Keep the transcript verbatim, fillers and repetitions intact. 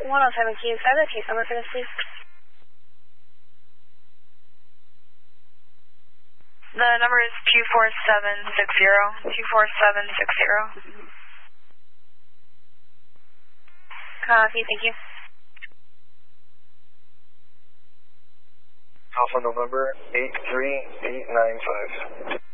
one oh seven Q seven, case number for this, please. The number is two four seven six zero, two four seven six zero. Copy, thank you. Alpha November eight three eight nine five.